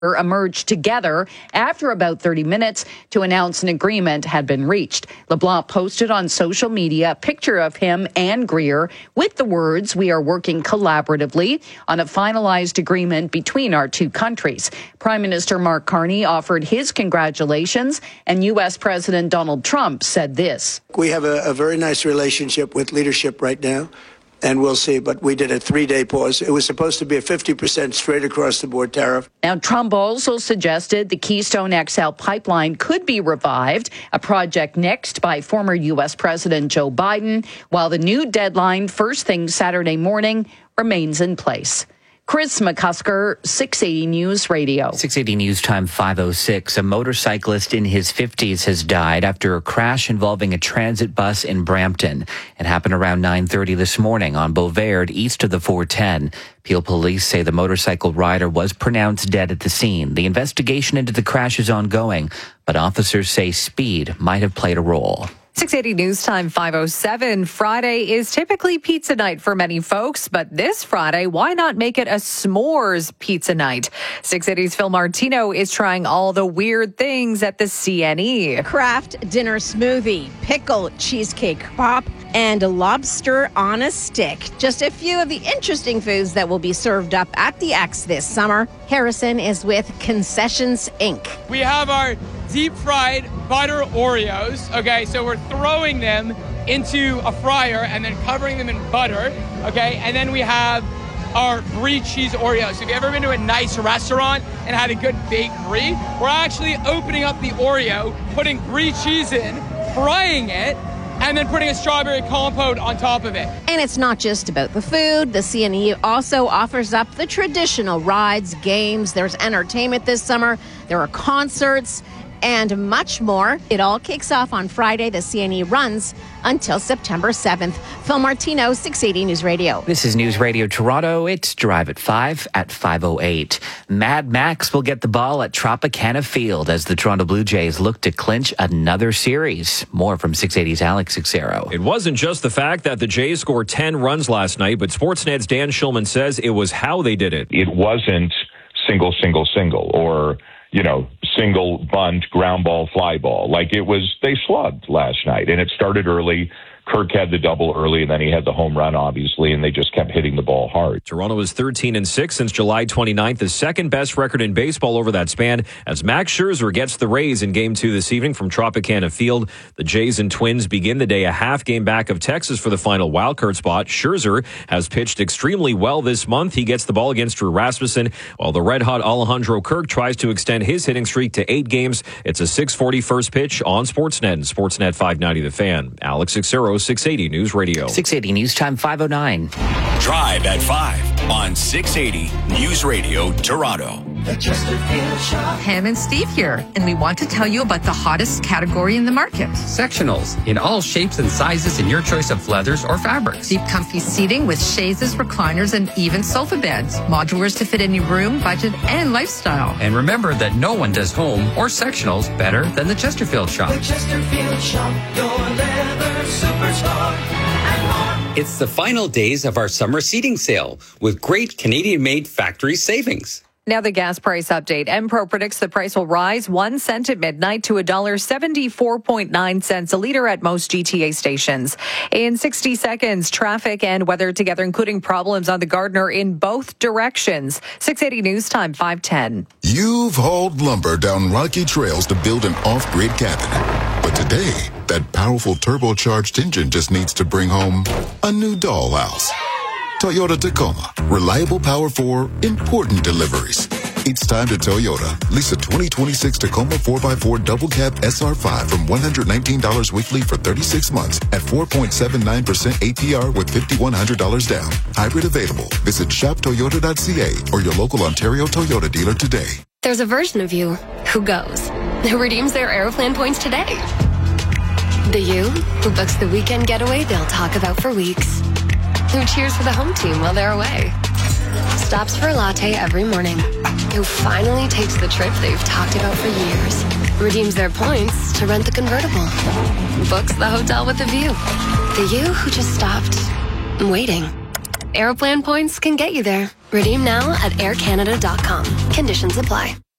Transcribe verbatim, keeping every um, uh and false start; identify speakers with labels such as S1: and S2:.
S1: emerged together after about thirty minutes to announce an agreement had been reached. LeBlanc posted on social media a picture of him and Greer with the words, "We are working collaboratively on a finalized agreement between our two countries." Prime Minister Mark Carney offered his congratulations, and U S President Donald Trump said this.
S2: We have a, a very nice relationship with leadership right now. And we'll see, but we did a three-day pause. It was supposed to be a fifty percent straight across the board tariff.
S1: Now, Trump also suggested the Keystone X L pipeline could be revived, a project nixed by former U S President Joe Biden, while the new deadline, first thing Saturday morning, remains in place. Chris McCusker, six eighty News Radio.
S3: six eighty News Time five oh six. A motorcyclist in his fifties has died after a crash involving a transit bus in Brampton. It happened around nine thirty this morning on Bovaird, east of the four ten. Peel police say the motorcycle rider was pronounced dead at the scene. The investigation into the crash is ongoing, but officers say speed might have played a role.
S4: six eighty News Time five oh seven. Friday is typically pizza night for many folks, but this Friday, why not make it a s'mores pizza night? six eighty's Phil Martino is trying all the weird things at the C N E.
S5: Kraft dinner smoothie, pickle cheesecake pop, and lobster on a stick. Just a few of the interesting foods that will be served up at the X this summer. Harrison is with Concessions Incorporated.
S6: We have our deep fried butter Oreos. Okay, so we're throwing them into a fryer and then covering them in butter. Okay, and then we have our brie cheese Oreos. So if you've ever been to a nice restaurant and had a good baked brie, we're actually opening up the Oreo, putting brie cheese in, frying it, and then putting a strawberry compote on top of it.
S5: And it's not just about the food. The C N E also offers up the traditional rides, games. There's entertainment this summer. There are concerts and much more. It all kicks off on Friday. The C N E runs until September seventh. Phil Martino, six eighty News Radio.
S3: This is News Radio Toronto. It's Drive at five at five oh eight. Mad Max will get the ball at Tropicana Field as the Toronto Blue Jays look to clinch another series. More from six eighty's Alex Xero.
S7: It wasn't just the fact that the Jays scored ten runs last night, but Sportsnet's Dan Shulman says it was how they did it.
S8: It wasn't single, single, single, or you know, single bunt, ground ball, fly ball. Like it was, they slugged last night, and it started early. Kirk had the double early, and then he had the home run, obviously, and they just kept hitting the ball hard.
S7: Toronto is thirteen and six since July twenty-ninth, the second best record in baseball over that span, as Max Scherzer gets the Rays in Game two this evening from Tropicana Field. The Jays and Twins begin the day a half game back of Texas for the final wildcard spot. Scherzer has pitched extremely well this month. He gets the ball against Drew Rasmussen, while the red-hot Alejandro Kirk tries to extend his hitting streak to eight games. It's a six forty first pitch on Sportsnet and Sportsnet five ninety The Fan. Alex Xero, six eighty News Radio.
S3: six eighty News Time five oh nine.
S9: Drive at five on six eighty News Radio Toronto.
S10: The Chesterfield Shop. Pam and Steve here, and we want to tell you about the hottest category in the market.
S11: Sectionals in all shapes and sizes in your choice of leathers or fabrics.
S10: Deep comfy seating with chaises, recliners, and even sofa beds. Modulars to fit any room, budget, and lifestyle.
S11: And remember that no one does home or sectionals better than the Chesterfield Shop.
S10: The Chesterfield Shop, your leather superstar.
S11: It's the final days of our summer seating sale with great Canadian-made factory savings.
S4: Now the gas price update. Enpro predicts the price will rise one cent at midnight to one dollar seventy-four point nine cents a liter at most G T A stations. In sixty seconds, traffic and weather together, including problems on the Gardiner in both directions. six eighty News Time, five ten.
S12: You've hauled lumber down rocky trails to build an off-grid cabin. But today, that powerful turbocharged engine just needs to bring home a new dollhouse. Toyota Tacoma. Reliable power for important deliveries. It's time to Toyota. Lease a twenty twenty-six Tacoma four by four double cab S R five from one hundred nineteen dollars weekly for thirty-six months at four point seven nine percent A P R with five thousand one hundred dollars down. Hybrid available. Visit shop toyota dot c a or your local Ontario Toyota dealer today.
S13: There's a version of you who goes, who redeems their Aeroplan points today. The you who books the weekend getaway they'll talk about for weeks. Who cheers for the home team while they're away. Stops for a latte every morning. Who finally takes the trip they've talked about for years. Redeems their points to rent the convertible. Books the hotel with a view. The you who just stopped waiting. Aeroplan points can get you there. Redeem now at air canada dot com. Conditions apply.